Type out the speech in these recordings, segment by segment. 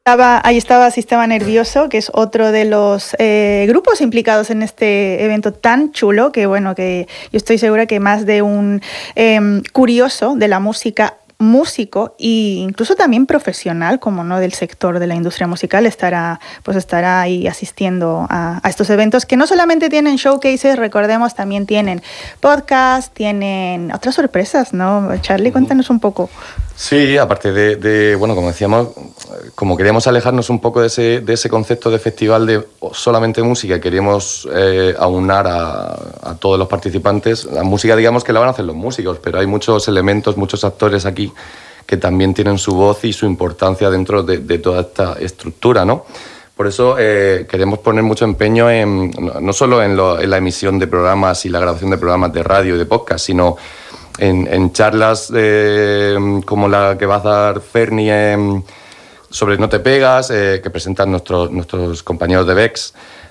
Ahí estaba Sistema Nervioso, que es otro de los grupos implicados en este evento tan chulo, que bueno, que yo estoy segura que más de un curioso de la música, músico e incluso también profesional, como no del sector de la industria musical, estará ahí asistiendo a estos eventos que no solamente tienen showcases, recordemos, también tienen podcast, tienen otras sorpresas, ¿no? Charlie, cuéntanos un poco. Sí, aparte de bueno, como decíamos, como queríamos alejarnos un poco de ese concepto de festival de solamente música, queríamos aunar a todos los participantes. La música, digamos que la van a hacer los músicos, pero hay muchos elementos, muchos actores aquí que también tienen su voz y su importancia dentro de toda esta estructura, ¿no? Por eso queremos poner mucho empeño no solo en la emisión de programas y la grabación de programas de radio y de podcast, sino en charlas como la que va a dar Ferni sobre No te pegas, que presentan nuestros compañeros de Vex,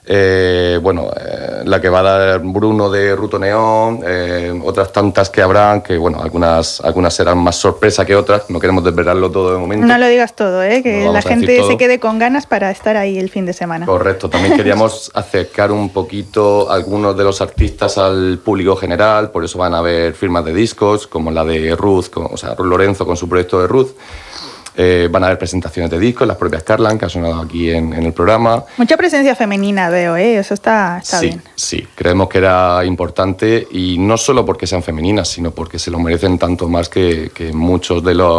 la que va a dar Bruno de Ruto Neón, otras tantas que habrán, que bueno, algunas serán más sorpresa que otras, no queremos desvelarlo todo de momento. No lo digas todo, que la gente se quede con ganas para estar ahí el fin de semana. Correcto, también queríamos acercar un poquito a algunos de los artistas al público general, por eso van a haber firmas de discos, como la de Ruth, Ruth Lorenzo con su proyecto de Ruth. Van a haber presentaciones de discos, las propias Carlan, que ha sonado aquí en el programa. Mucha presencia femenina veo, eso está bien. Sí, creemos que era importante, y no solo porque sean femeninas, sino porque se lo merecen tanto más que muchos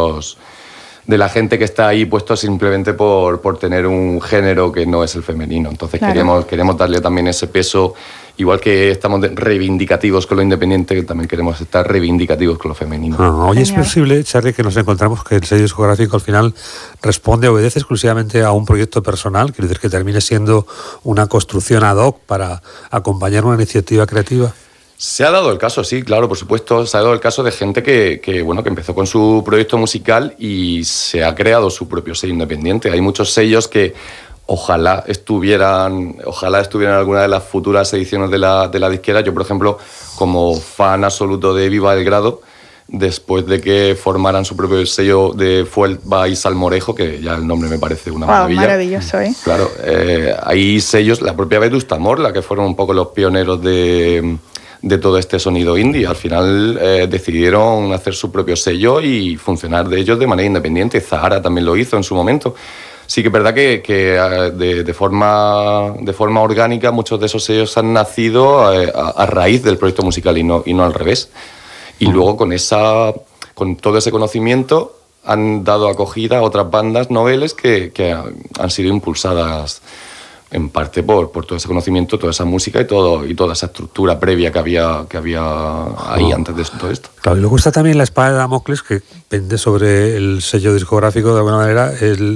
de la gente que está ahí puesto simplemente por tener un género que no es el femenino. Entonces claro, queremos darle también ese peso. Igual que estamos reivindicativos con lo independiente, también queremos estar reivindicativos con lo femenino. Hoy es posible, Charlie, que nos encontramos que el sello discográfico al final obedece exclusivamente a un proyecto personal, quiere decir que termine siendo una construcción ad hoc para acompañar una iniciativa creativa. Se ha dado el caso, sí, claro, por supuesto. Se ha dado el caso de gente que empezó con su proyecto musical y se ha creado su propio sello independiente. Hay muchos sellos que ojalá estuvieran en alguna de las futuras ediciones de la disquera. Yo, por ejemplo, como fan absoluto de Viva Belgrado, después de que formaran su propio sello de Fuelva y Salmorejo, que ya el nombre me parece una maravilla. Maravilloso, ¿eh? Claro, hay sellos, la propia Vetusta Morla, que fueron un poco los pioneros de todo este sonido indie. Al final decidieron hacer su propio sello y funcionar de ellos de manera independiente. Zahara también lo hizo en su momento. Sí que es verdad que de forma orgánica muchos de esos sellos han nacido a raíz del proyecto musical y no al revés. Y luego con todo ese conocimiento han dado acogida a otras bandas noveles que han sido impulsadas en parte por todo ese conocimiento, toda esa música y toda esa estructura previa que había ahí antes de todo esto. Claro, y luego está también la espada de Damocles que pende sobre el sello discográfico, de alguna manera,